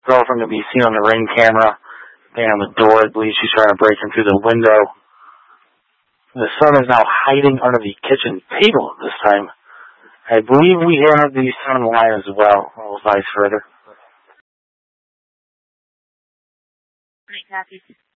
girlfriend can be seen on the Ring camera. Banging on the door. I believe she's trying to break in through the window. The son is now hiding under the kitchen table this time. I believe we hear the son on the line as well. We'll advise further. Right, copy.